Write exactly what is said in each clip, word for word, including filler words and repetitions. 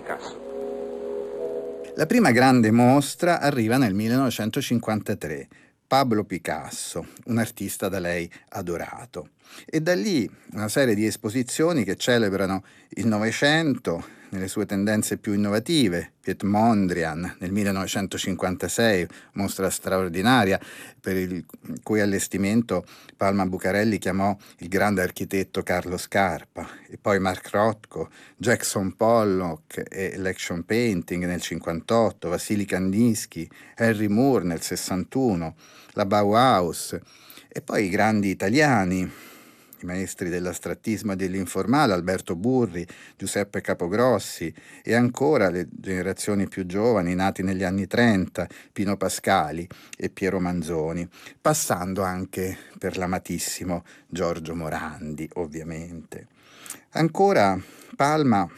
Picasso. La prima grande mostra arriva nel millenovecentocinquantatré. Pablo Picasso, un artista da lei adorato. E da lì una serie di esposizioni che celebrano il Novecento nelle sue tendenze più innovative. Piet Mondrian nel millenovecentocinquantasei, mostra straordinaria per il cui allestimento Palma Bucarelli chiamò il grande architetto Carlo Scarpa, e poi Mark Rothko, Jackson Pollock e l'Action Painting nel cinquantotto, Vassili Kandinsky, Henry Moore nel sessantuno, la Bauhaus, e poi i grandi italiani, i maestri dell'astrattismo e dell'informale, Alberto Burri, Giuseppe Capogrossi, e ancora le generazioni più giovani, nati negli anni trenta, Pino Pascali e Piero Manzoni, passando anche per l'amatissimo Giorgio Morandi, ovviamente. Ancora Palma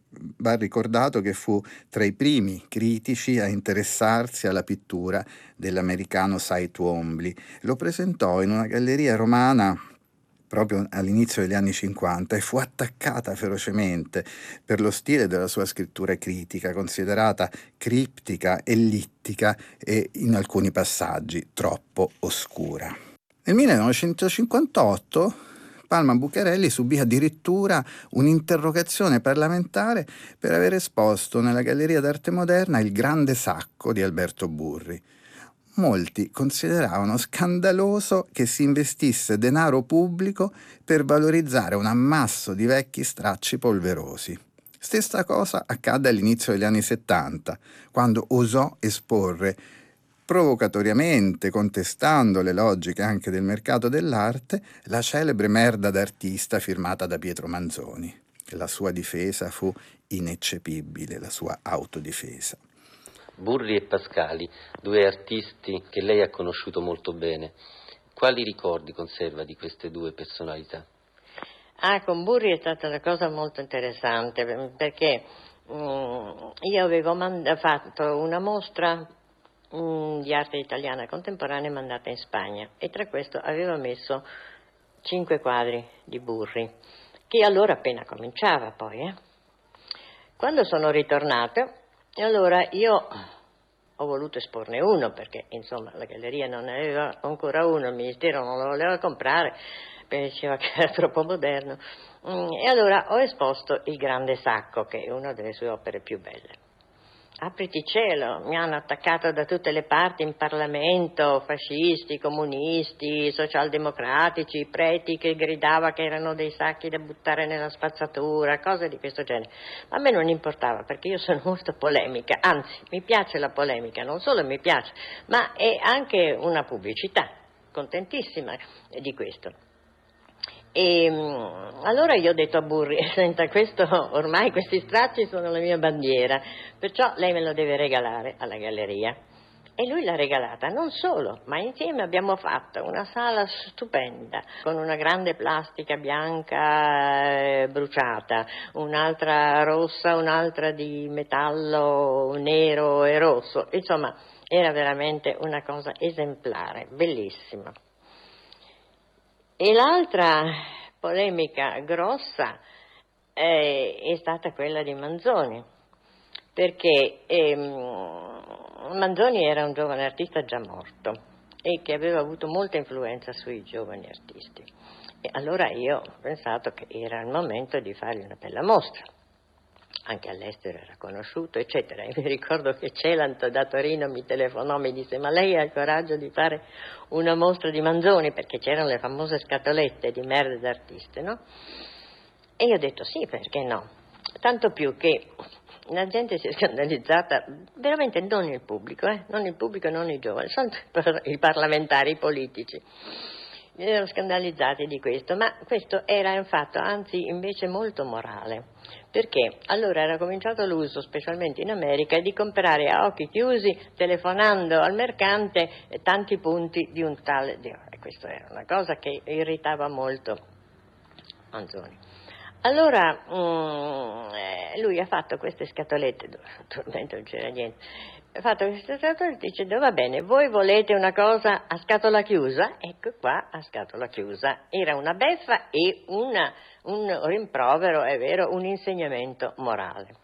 va ricordato che fu tra i primi critici a interessarsi alla pittura dell'americano Cy Twombly. Lo presentò in una galleria romana proprio all'inizio degli anni cinquanta e fu attaccata ferocemente per lo stile della sua scrittura critica, considerata criptica, ellittica e in alcuni passaggi troppo oscura. Nel millenovecentocinquantotto Palma Bucarelli subì addirittura un'interrogazione parlamentare per aver esposto nella Galleria d'Arte Moderna Il Grande Sacco di Alberto Burri. Molti consideravano scandaloso che si investisse denaro pubblico per valorizzare un ammasso di vecchi stracci polverosi. Stessa cosa accadde all'inizio degli anni settanta, quando osò esporre provocatoriamente, contestando le logiche anche del mercato dell'arte, la celebre merda d'artista firmata da Pietro Manzoni. La sua difesa fu ineccepibile, la sua autodifesa. Burri e Pascali, due artisti che lei ha conosciuto molto bene. Quali ricordi conserva di queste due personalità? Ah, con Burri è stata una cosa molto interessante, perché um, io avevo mand- fatto una mostra um, di arte italiana contemporanea mandata in Spagna, e tra questo avevo messo cinque quadri di Burri, che allora appena cominciava poi. Eh. Quando sono ritornata, e allora io ho voluto esporne uno, perché insomma la galleria non ne aveva ancora uno, il ministero non lo voleva comprare, perché diceva che era troppo moderno, e allora ho esposto Il Grande Sacco, che è una delle sue opere più belle. Apriti cielo, mi hanno attaccato da tutte le parti in Parlamento, fascisti, comunisti, socialdemocratici, preti che gridava che erano dei sacchi da buttare nella spazzatura, cose di questo genere. Ma a me non importava, perché io sono molto polemica, anzi mi piace la polemica, non solo mi piace, ma è anche una pubblicità, contentissima di questo. E allora io ho detto a Burri: senta, questo ormai questi stracci sono la mia bandiera, perciò lei me lo deve regalare alla galleria. E lui l'ha regalata. Non solo, ma insieme abbiamo fatto una sala stupenda, con una grande plastica bianca eh, bruciata, un'altra rossa, un'altra di metallo nero e rosso. Insomma, era veramente una cosa esemplare, bellissima. E l'altra polemica grossa eh, è stata quella di Manzoni, perché ehm, Manzoni era un giovane artista già morto e che aveva avuto molta influenza sui giovani artisti. E allora io ho pensato che era il momento di fargli una bella mostra. Anche all'estero era conosciuto, eccetera. E mi ricordo che Celanto da Torino mi telefonò, mi disse: ma lei ha il coraggio di fare una mostra di Manzoni? Perché c'erano le famose scatolette di merda d'artiste, no? E io ho detto sì, perché no? Tanto più che la gente si è scandalizzata, veramente non il pubblico, eh? non il pubblico, non i giovani, sono i parlamentari, i politici. Erano scandalizzati di questo, ma questo era un fatto, anzi invece molto morale, perché allora era cominciato l'uso, specialmente in America, di comprare a occhi chiusi, telefonando al mercante, tanti punti di un tale, e questa era una cosa che irritava molto Manzoni. Allora um, lui ha fatto queste scatolette, naturalmente non c'era niente, ha fatto queste scatolette e dice: va bene, voi volete una cosa a scatola chiusa? Ecco qua a scatola chiusa. Era una beffa e una, un rimprovero, è vero, un insegnamento morale.